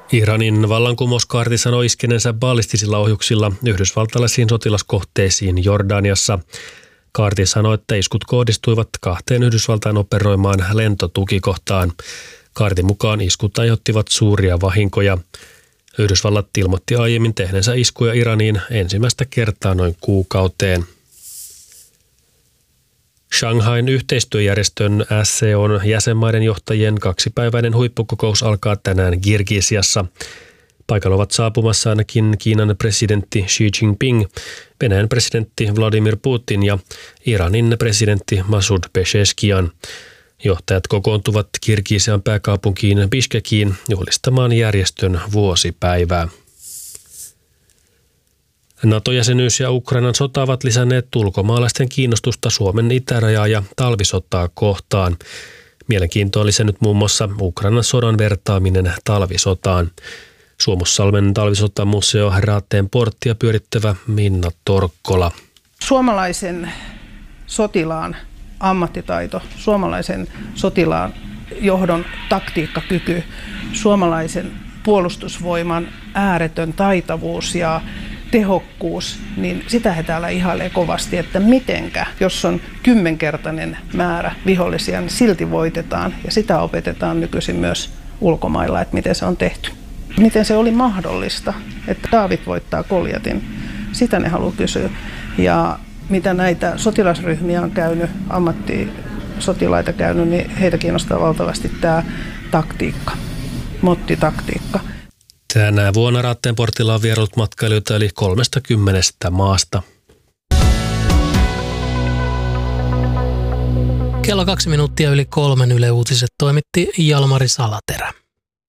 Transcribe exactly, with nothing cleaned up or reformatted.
Iranin vallankumouskaarti sanoi iskeneensä ballistisilla ohjuksilla yhdysvaltalaisiin sotilaskohteisiin Jordaniassa. Kaarti sanoi, että iskut kohdistuivat kahteen Yhdysvaltain operoimaan lentotukikohtaan. Kaartin mukaan iskut aiheuttivat suuria vahinkoja. Yhdysvallat ilmoitti aiemmin tehneensä iskuja Iraniin ensimmäistä kertaa noin kuukauteen. Shanghain yhteistyöjärjestön S C O:n jäsenmaiden johtajien kaksipäiväinen huippukokous alkaa tänään Kirgisiassa. Paikalla ovat saapumassa ainakin Kiinan presidentti Xi Jinping, Venäjän presidentti Vladimir Putin ja Iranin presidentti Masoud Pezeshkian. Johtajat kokoontuvat Kirgisian pääkaupunkiin Bishkekiin juhlistamaan järjestön vuosipäivää. NATO-jäsenyys ja Ukrainan sota ovat lisänneet ulkomaalaisten kiinnostusta Suomen itärajaa ja talvisotaa kohtaan. Mielenkiintoa on lisännyt muun muassa Ukrainan sodan vertaaminen talvisotaan. Suomussalmen talvisotamuseo Raateen porttia pyörittävä Minna Torkkola. Suomalaisen sotilaan ammattitaito, suomalaisen sotilaan johdon taktiikkakyky, suomalaisen puolustusvoiman ääretön taitavuus ja tehokkuus, niin sitä he täällä ihailee kovasti, että mitenkä, jos on kymmenkertainen määrä vihollisia, niin silti voitetaan. Ja sitä opetetaan nykyisin myös ulkomailla, että miten se on tehty. Miten se oli mahdollista, että Daavid voittaa Goljatin, sitä ne haluaa kysyä. Ja mitä näitä sotilasryhmiä on käynyt, ammattisotilaita käynyt, niin heitä kiinnostaa valtavasti tämä taktiikka, mottitaktiikka. Tänä vuonna Raateen portilla on vierailut matkailijoita yli kolmekymmentä maasta. Kello kaksi minuuttia yli kolmen Yle Uutiset toimitti Jalmari Salaterä.